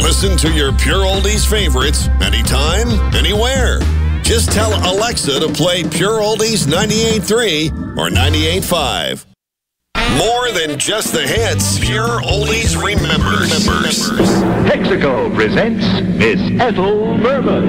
Listen to your Pure Oldies favorites anytime, anywhere. Just tell Alexa to play Pure Oldies 98.3 or 98.5. More than just the hits, Pure Oldies remembers. Texaco presents Miss Ethel Merman.